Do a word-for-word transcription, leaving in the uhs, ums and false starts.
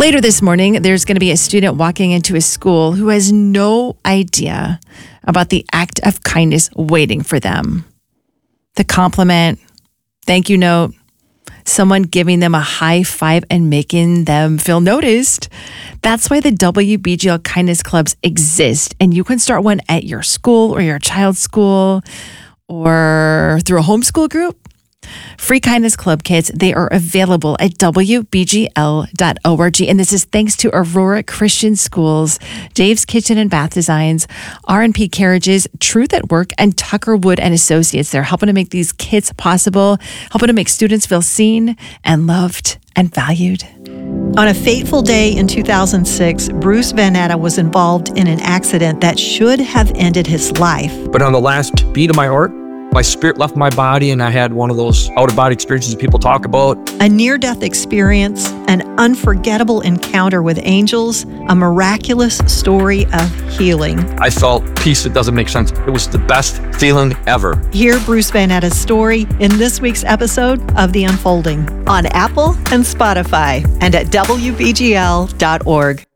Later this morning, there's going to be a student walking into a school who has no idea about the act of kindness waiting for them. The compliment, thank you note, someone giving them a high five and making them feel noticed. That's why the W B G L Kindness Clubs exist. And you can start one at your school or your child's school or through a homeschool group. Free Kindness Club kits, they are available at W B G L dot org. And this is thanks to Aurora Christian Schools, Dave's Kitchen and Bath Designs, R and P Carriages, Truth at Work, and Tucker Wood and Associates. They're helping to make these kits possible, helping to make students feel seen and loved and valued. On a fateful day in two thousand six, Bruce Van Natta was involved in an accident that should have ended his life. But on the last beat of my heart, my spirit left my body and I had one of those out-of-body experiences people talk about. A near-death experience, an unforgettable encounter with angels, a miraculous story of healing. I felt peace that doesn't make sense. It was the best feeling ever. Hear Bruce Van Natta's story in this week's episode of The Unfolding on Apple and Spotify and at W B G L dot org.